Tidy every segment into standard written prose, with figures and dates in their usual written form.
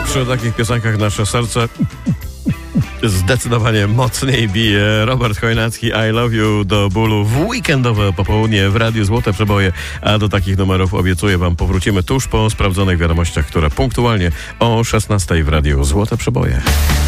Przy takich piosenkach nasze serce zdecydowanie mocniej bije. Robert Chojnacki, I Love You do bólu w weekendowe popołudnie w Radiu Złote Przeboje, a do takich numerów obiecuję wam powrócimy tuż po sprawdzonych wiadomościach, które punktualnie o 16 w Radiu Złote Przeboje.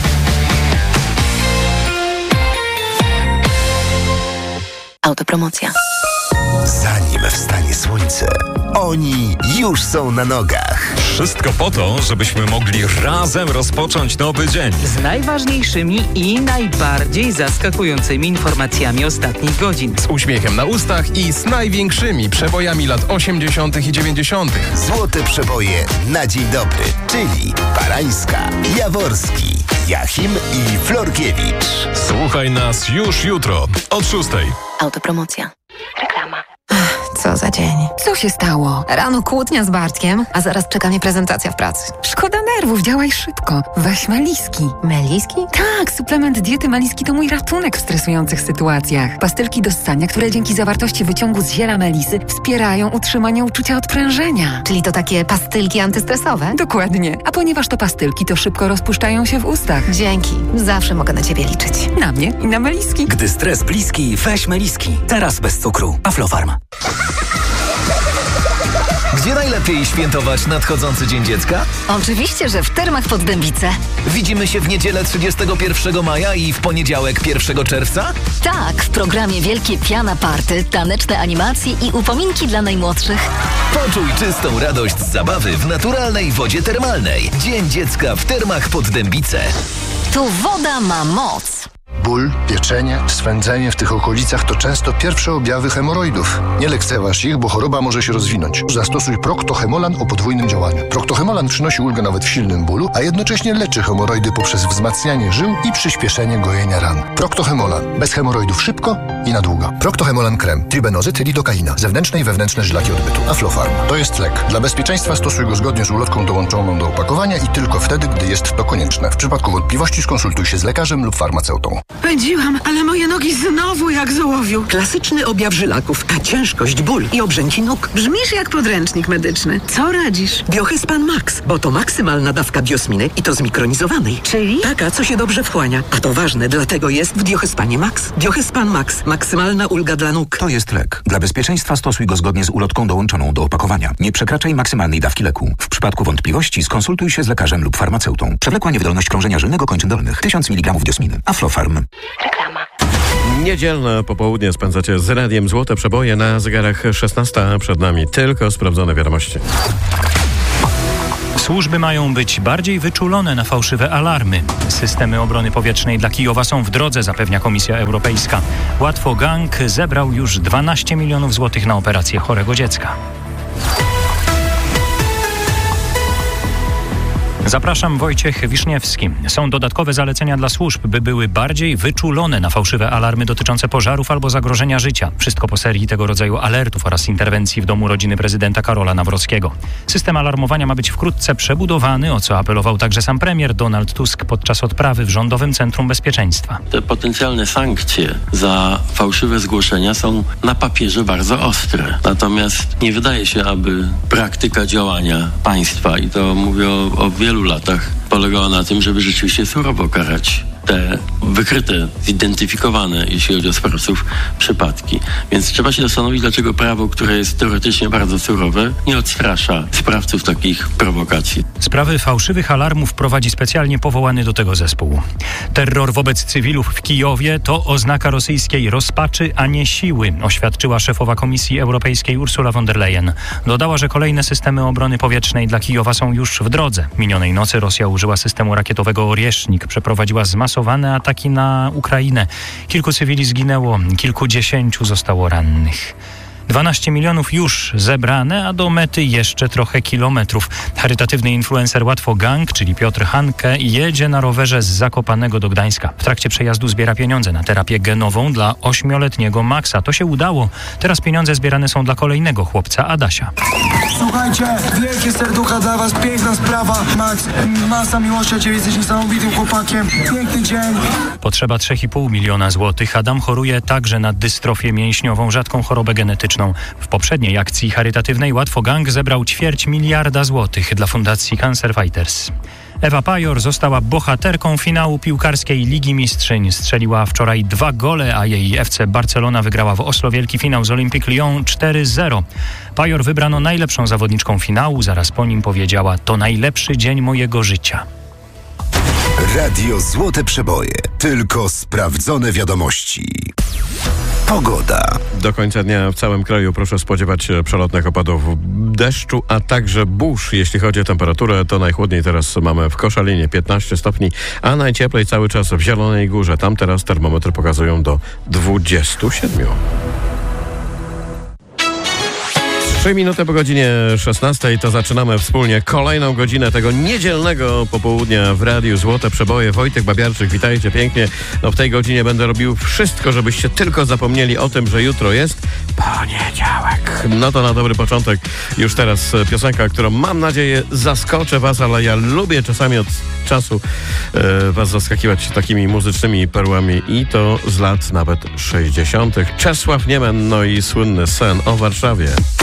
Autopromocja. Zanim wstanie słońce, oni już są na nogach. Wszystko po to, żebyśmy mogli razem rozpocząć nowy dzień. Z najważniejszymi i najbardziej zaskakującymi informacjami ostatnich godzin. Z uśmiechem na ustach i z największymi przebojami lat 80. i 90. Złote przeboje na dzień dobry, czyli Barańska, Jaworski, Jachim i Florkiewicz. Słuchaj nas już jutro od 6. Autopromocja. Reklama. Co za dzień. Co się stało? Rano kłótnia z Bartkiem, a zaraz czeka mnie prezentacja w pracy. Szkoda nerwów, działaj szybko. Weź Meliski. Meliski? Tak, suplement diety Meliski to mój ratunek w stresujących sytuacjach. Pastylki do ssania, które dzięki zawartości wyciągu z ziela melisy wspierają utrzymanie uczucia odprężenia. Czyli to takie pastylki antystresowe? Dokładnie. A ponieważ to pastylki, to szybko rozpuszczają się w ustach. Dzięki. Zawsze mogę na ciebie liczyć. Na mnie i na Meliski. Gdy stres bliski, weź Meliski. Teraz bez cukru. Aflofarm. Gdzie najlepiej świętować nadchodzący Dzień Dziecka? Oczywiście, że w Termach Poddębice. Widzimy się w niedzielę 31 maja i w poniedziałek 1 czerwca? Tak, w programie Wielkie Piana Party, taneczne animacje i upominki dla najmłodszych. Poczuj czystą radość z zabawy w naturalnej wodzie termalnej. Dzień Dziecka w Termach Poddębice. Tu woda ma moc. Ból, pieczenie, swędzenie w tych okolicach to często pierwsze objawy hemoroidów. Nie lekceważ ich, bo choroba może się rozwinąć. Zastosuj Procto-Hemolan o podwójnym działaniu. Procto-Hemolan przynosi ulgę nawet w silnym bólu, a jednocześnie leczy hemoroidy poprzez wzmacnianie żył i przyspieszenie gojenia ran. Procto-Hemolan. Bez hemoroidów szybko i na długo. Procto-Hemolan krem. Tribenozyt, lidokaina. Zewnętrzne i wewnętrzne żylaki odbytu. Aflofarm. To jest lek. Dla bezpieczeństwa stosuj go zgodnie z ulotką dołączoną do opakowania i tylko wtedy, gdy jest to konieczne. W przypadku wątpliwości skonsultuj się z lekarzem lub farmaceutą. Pędziłam, ale moje nogi znowu jak z ołowiu. Klasyczny objaw żylaków, a ciężkość, ból i obrzęki nóg. Brzmisz jak podręcznik medyczny. Co radzisz? Biohyspan Max, bo to maksymalna dawka biosminy i to zmikronizowanej. Czyli? Taka, co się dobrze wchłania. A to ważne, dlatego jest w Biohyspanie Max. Biohyspan Max. Maksymalna ulga dla nóg. To jest lek. Dla bezpieczeństwa stosuj go zgodnie z ulotką dołączoną do opakowania. Nie przekraczaj maksymalnej dawki leku. W przypadku wątpliwości skonsultuj się z lekarzem lub farmaceutą. Przewlekła niewydolność krążenia żylnego kończyn dolnych. 1000 mg diosminy. Aflofarm. Reklama. Niedzielne popołudnie spędzacie z Radiem Złote Przeboje, na zegarach 16. Przed nami tylko sprawdzone wiadomości. Służby mają być bardziej wyczulone na fałszywe alarmy. Systemy obrony powietrznej dla Kijowa są w drodze, zapewnia Komisja Europejska. Łatwo Gang zebrał już 12 milionów złotych na operację chorego dziecka. Zapraszam, Wojciech Wiszniewski. Są dodatkowe zalecenia dla służb, by były bardziej wyczulone na fałszywe alarmy dotyczące pożarów albo zagrożenia życia. Wszystko po serii tego rodzaju alertów oraz interwencji w domu rodziny prezydenta Karola Nawrockiego. System alarmowania ma być wkrótce przebudowany, o co apelował także sam premier Donald Tusk podczas odprawy w Rządowym Centrum Bezpieczeństwa. Te potencjalne sankcje za fałszywe zgłoszenia są na papierze bardzo ostre. Natomiast nie wydaje się, aby praktyka działania państwa, i to mówię o wielu latach, polegała na tym, żeby rzeczywiście surowo karać te wykryte, zidentyfikowane, jeśli chodzi o sprawców, przypadki. Więc trzeba się zastanowić, dlaczego prawo, które jest teoretycznie bardzo surowe, nie odstrasza sprawców takich prowokacji. Sprawy fałszywych alarmów prowadzi specjalnie powołany do tego zespół. Terror wobec cywilów w Kijowie to oznaka rosyjskiej rozpaczy, a nie siły, oświadczyła szefowa Komisji Europejskiej Ursula von der Leyen. Dodała, że kolejne systemy obrony powietrznej dla Kijowa są już w drodze. Minionej nocy Rosja użyła systemu rakietowego Oriesznik, przeprowadziła zmasowane ataki na Ukrainę. Kilku cywili zginęło, kilkudziesięciu zostało rannych. 12 milionów już zebrane, a do mety jeszcze trochę kilometrów. Charytatywny influencer Łatwo Gang, czyli Piotr Hanke, jedzie na rowerze z Zakopanego do Gdańska. W trakcie przejazdu zbiera pieniądze na terapię genową dla 8-letniego Maxa. To się udało. Teraz pieniądze zbierane są dla kolejnego chłopca, Adasia. Słuchajcie, wielkie serducha dla was, piękna sprawa. Max, masa miłości, ciebie jesteś niesamowitym chłopakiem. Piękny dzień. Potrzeba 3,5 miliona złotych. Adam choruje także na dystrofię mięśniową, rzadką chorobę genetyczną. W poprzedniej akcji charytatywnej Łatwo Gang zebrał 250 000 000 złotych dla Fundacji Cancer Fighters. Ewa Pajor została bohaterką finału piłkarskiej Ligi Mistrzyń. Strzeliła wczoraj 2 gole, a jej FC Barcelona wygrała w Oslo wielki finał z Olympique Lyon 4-0. Pajor wybrano najlepszą zawodniczką finału. Zaraz po nim powiedziała: to najlepszy dzień mojego życia. Radio Złote Przeboje. Tylko sprawdzone wiadomości. Pogoda. Do końca dnia w całym kraju proszę spodziewać się przelotnych opadów deszczu, a także burz. Jeśli chodzi o temperaturę, to najchłodniej teraz mamy w Koszalinie 15 stopni, a najcieplej cały czas w Zielonej Górze. Tam teraz termometry pokazują do 27. 3 minuty po godzinie 16 to zaczynamy wspólnie kolejną godzinę tego niedzielnego popołudnia w Radiu Złote Przeboje. Wojtek Babiarczyk, witajcie pięknie. W tej godzinie będę robił wszystko, żebyście tylko zapomnieli o tym, że jutro jest poniedziałek. No to na dobry początek już teraz piosenka, którą mam nadzieję zaskoczę was, ale ja lubię czasami od czasu was zaskakiwać takimi muzycznymi perłami i to z lat nawet 60. Czesław Niemen, no i słynny Sen o Warszawie.